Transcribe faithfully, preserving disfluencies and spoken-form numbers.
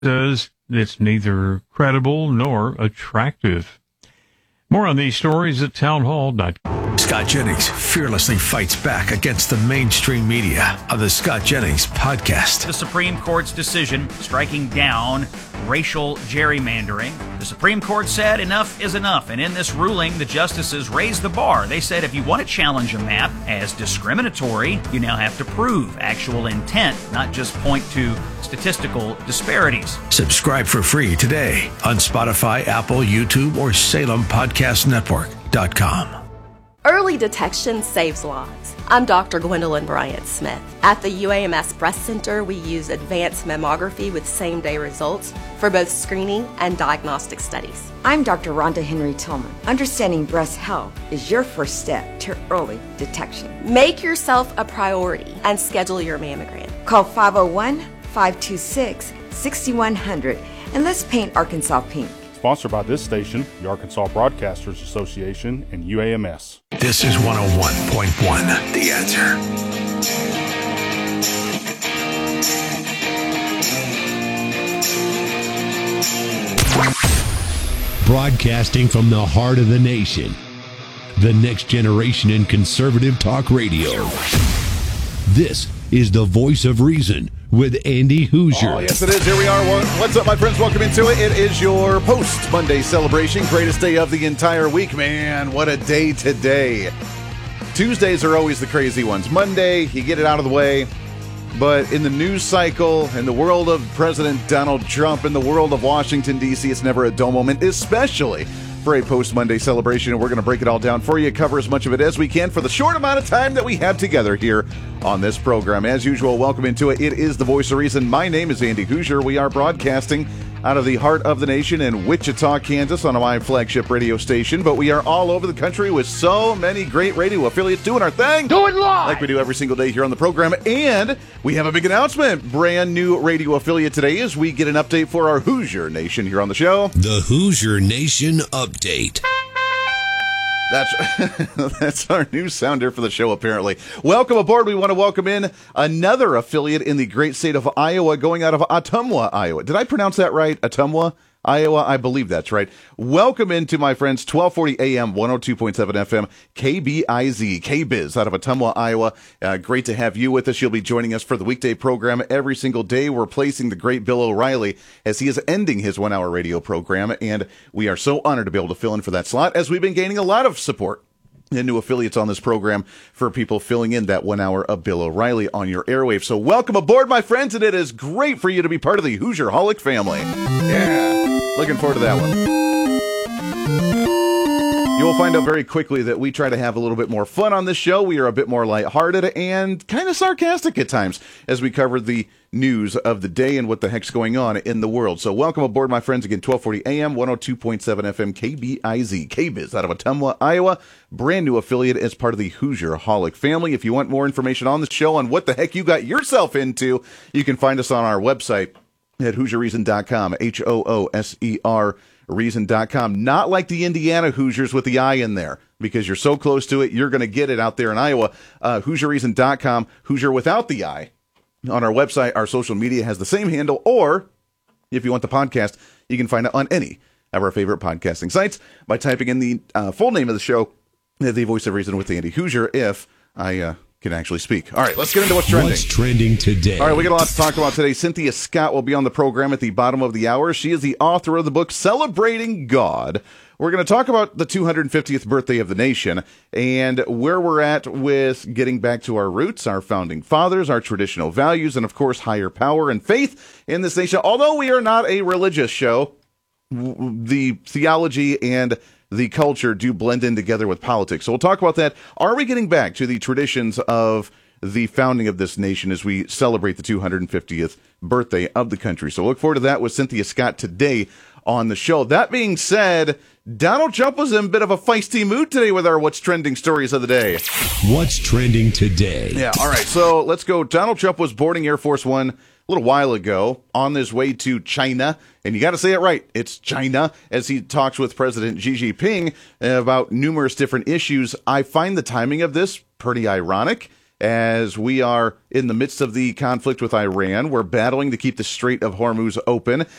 says it's neither credible nor attractive. More on these stories at townhall dot com. Scott Jennings fearlessly fights back against the mainstream media on the Scott Jennings podcast. The Supreme Court's decision striking down racial gerrymandering. The Supreme Court said enough is enough, and in this ruling, the justices raised the bar. They said if you want to challenge a map as discriminatory, you now have to prove actual intent, not just point to statistical disparities. Subscribe for free today on Spotify, Apple, YouTube, or Salem Podcast Network dot com. Early detection saves lives. I'm Doctor Gwendolyn Bryant Smith. At the U A M S Breast Center, we use advanced mammography with same-day results for both screening and diagnostic studies. I'm Doctor Rhonda Henry Tillman. Understanding breast health is your first step to early detection. Make yourself a priority and schedule your mammogram. Call five oh one, five two six, six one zero zero and let's paint Arkansas pink. Sponsored by this station, the Arkansas Broadcasters Association, and U A M S. This is one oh one point one, The Answer. Broadcasting from the heart of the nation, the next generation in conservative talk radio. This is the Voice of Reason with Andy Hoosier. Oh, yes, it is. Here we are. What's up, my friends? Welcome into it. It is your post-Monday celebration. Greatest day of the entire week, man. What a day today. Tuesdays are always the crazy ones. Monday, you get it out of the way. But in the news cycle, in the world of President Donald Trump, in the world of Washington, D C, it's never a dull moment, especially for a post-Monday celebration, and we're going to break it all down for you, cover as much of it as we can for the short amount of time that we have together here on this program. As usual, welcome into it. It is the Voice of Reason. My name is Andy Hoosier. We are broadcasting out of the heart of the nation in Wichita, Kansas on my flagship radio station, but we are all over the country with so many great radio affiliates doing our thing. Do it live! Like we do every single day here on the program, and we have a big announcement. Brand new radio affiliate today as we get an update for our Hoosier Nation here on the show. The Hoosier Nation Update. That's that's our new sounder for the show, apparently. Welcome aboard. We want to welcome in another affiliate in the great state of Iowa, going out of Ottumwa, Iowa. Did I pronounce that right? Ottumwa, Iowa? I believe that's right. Welcome into my friends, twelve forty A M, one oh two point seven F M, K B I Z, K-Biz out of Ottumwa, Iowa. Uh, great to have you with us. You'll be joining us for the weekday program every single day. We're replacing the great Bill O'Reilly as he is ending his one-hour radio program, and we are so honored to be able to fill in for that slot as we've been gaining a lot of support and new affiliates on this program for people filling in that one hour of Bill O'Reilly on your airwaves. So welcome aboard, my friends, and it is great for you to be part of the Hoosier Holic family. Yeah, looking forward to that one. You will find out very quickly that we try to have a little bit more fun on this show. We are a bit more lighthearted and kind of sarcastic at times as we cover the news of the day and what the heck's going on in the world. So welcome aboard, my friends. Again, twelve forty A M, one oh two point seven F M, K B I Z, K-Biz out of Ottumwa, Iowa. Brand new affiliate as part of the Hoosier Holic family. If you want more information on the show on what the heck you got yourself into, you can find us on our website at hoosier reason dot com, H O O S E R reason dot com. Not like the Indiana Hoosiers with the I in there, because you're so close to it, you're going to get it out there in Iowa. Uh, hoosier reason dot com, Hoosier without the I. On our website, our social media has the same handle, or if you want the podcast, you can find it on any of our favorite podcasting sites by typing in the uh, full name of the show, The Voice of Reason with Andy Hoosier, if I uh, can actually speak. All right, let's get into what's trending. What's trending today? All right, we got a lot to talk about today. Cynthia Scott will be on the program at the bottom of the hour. She is the author of the book Celebrating God. We're going to talk about the two hundred fiftieth birthday of the nation and where we're at with getting back to our roots, our founding fathers, our traditional values, and, of course, higher power and faith in this nation. Although we are not a religious show, the theology and the culture do blend in together with politics. So we'll talk about that. Are we getting back to the traditions of the founding of this nation as we celebrate the two hundred fiftieth birthday of the country? So look forward to that with Cynthia Scott today on the show. That being said, Donald Trump was in a bit of a feisty mood today with our What's Trending stories of the day. What's trending today? Yeah, all right, so let's go. Donald Trump was boarding Air Force One a little while ago on his way to China, and you got to say it right, it's China, as he talks with President Xi Jinping about numerous different issues. I find the timing of this pretty ironic, as we are in the midst of the conflict with Iran. We're battling to keep the Strait of Hormuz open.